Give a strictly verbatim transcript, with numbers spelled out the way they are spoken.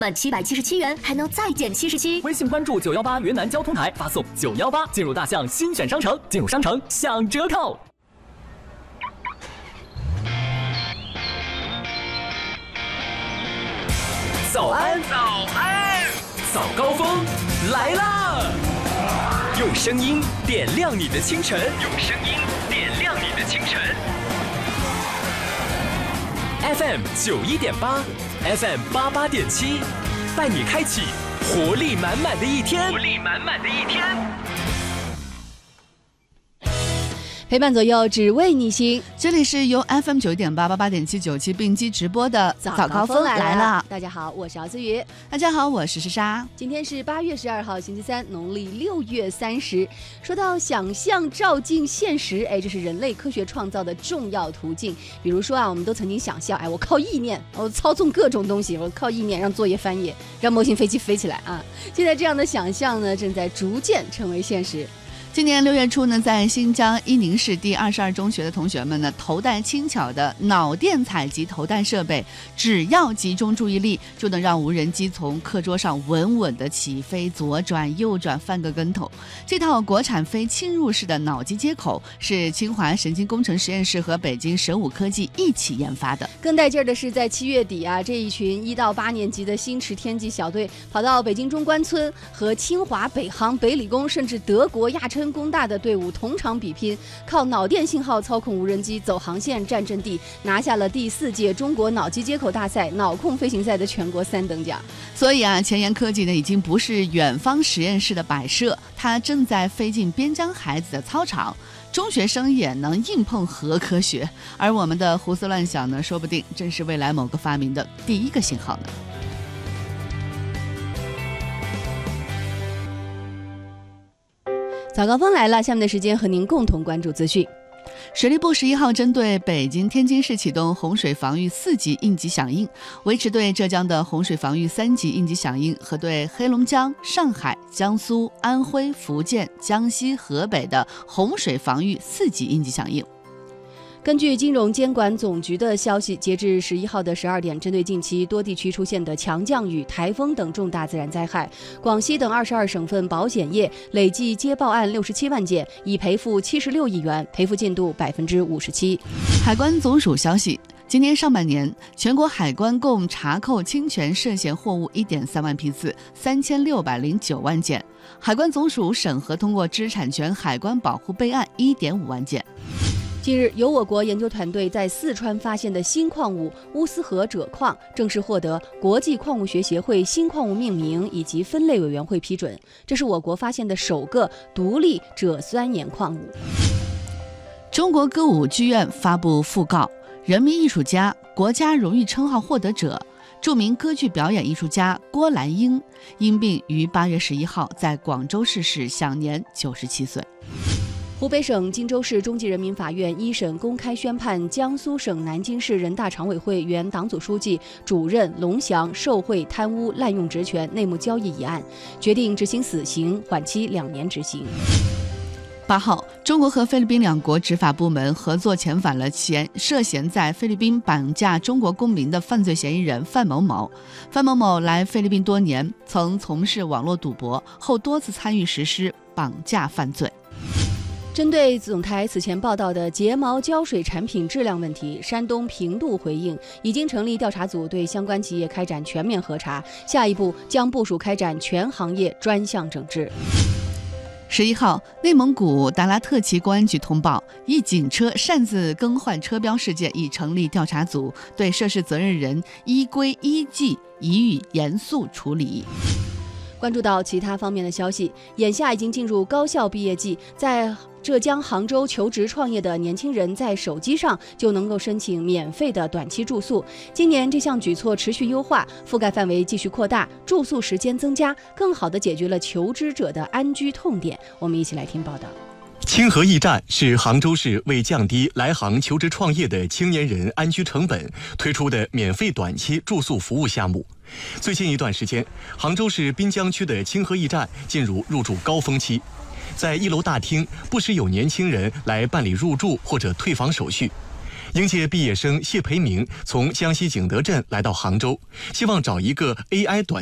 满七百七十七元还能再减七十七。 微信关注九幺八云南交通台，发送九幺八进入大象新选商城，进入商城享折扣。早安，早安，早高峰来啦！用声音点亮你的清晨，用声音点亮你的清晨。F M 九一点八 ，F M 八八点七，带你开启活力满满的一天，活力满满的一天。 陪伴左右，只为你行。 这里是由 F M 九一点八、八八点七、九七并机直播的早高峰来了。来了大家好，我是敖思雨。 大家好，我是诗莎。 今天是八月十二号，星期三，农历六月三十。说到想象照进现实，哎，这是人类科学创造的重要途径。比如说啊，我们都曾经想象，哎，我靠意念，我操纵各种东西，我靠意念让作业翻页，让模型飞机飞起来啊！现在这样的想象呢，正在逐渐成为现实。 今年六月初呢，在新疆伊宁市第二十二中学的同学们呢，头戴轻巧的脑电采集头戴设备，只要集中注意力，就能让无人机从课桌上稳稳地起飞，左转右转，翻个跟头。这套国产非侵入式的脑机接口是清华神经工程实验室和北京神武科技一起研发的。 更带劲儿的是，在七月底啊，这一群一到八年级的星驰天际小队跑到北京中关村，和清华、北航、北理工甚至德国亚琛工大的队伍同场比拼，靠脑电信号操控无人机走航线占阵地，拿下了第四届中国脑机接口大赛脑控飞行赛的全国三等奖。 所以啊，前沿科技呢已经不是远方实验室的摆设，它正在飞进边疆孩子的操场。中学生也能硬碰核科学，而我们的胡思乱想呢，说不定正是未来某个发明的第一个信号呢。 早高峰来了，下面的时间和您共同关注资讯。 水利部十一号针对北京、天津市启动洪水防御四级应急响应，维持对浙江的洪水防御三级应急响应和对黑龙江、上海、江苏、安徽、福建、江西、河北的洪水防御四级应急响应。 根据金融监管总局的消息，截至十一号的十二点，针对近期多地区出现的强降雨、台风等重大自然灾害，广西等二十二省份保险业累计接报案六十七万件，已赔付七十六亿元，赔付进度百分之五十七。 海关总署消息，今年上半年，全国海关共查扣侵权涉嫌货物一点三万批次，三千六百零九万件。海关总署审核通过知识产权海关保护备案一点五万件。 近日，由我国研究团队在四川发现的新矿物乌斯河锗矿正式获得国际矿物学协会新矿物命名以及分类委员会批准，这是我国发现的首个独立锗酸盐矿物。 中国歌舞剧院发布讣告，人民艺术家、国家荣誉称号获得者、著名歌剧表演艺术家郭兰英因病于八月十一号在广州逝世，享年九十七岁。 湖北省荆州市中级人民法院一审公开宣判江苏省南京市人大常委会原党组书记、主任龙翔受贿、贪污、滥用职权、内幕交易一案，决定执行死刑，缓期两年执行。 八号，中国和菲律宾两国执法部门合作遣返了嫌涉嫌在菲律宾绑架中国公民的犯罪嫌疑人范某某。范某某来菲律宾多年，曾从事网络赌博，后多次参与实施绑架犯罪。 针对总台此前报道的睫毛胶水产品质量问题，山东平度回应，已经成立调查组对相关企业开展全面核查，下一步将部署开展全行业专项整治。 十一号，内蒙古达拉特旗公安局通报，一警车擅自更换车标事件已成立调查组，对涉事责任人依规依纪予以严肃处理。 关注到其他方面的消息，眼下已经进入高校毕业季，在浙江杭州求职创业的年轻人在手机上就能够申请免费的短期住宿。今年这项举措持续优化，覆盖范围继续扩大，住宿时间增加，更好地解决了求职者的安居痛点。我们一起来听报道。 清河驿站是杭州市为降低来杭求职创业的青年人安居成本推出的免费短期住宿服务项目。最近一段时间，杭州市滨江区的清河驿站进入入住高峰期，在一楼大厅不时有年轻人来办理入住或者退房手续。 应届毕业生谢培明从江西景德镇来到杭州，希望找一个 A I 短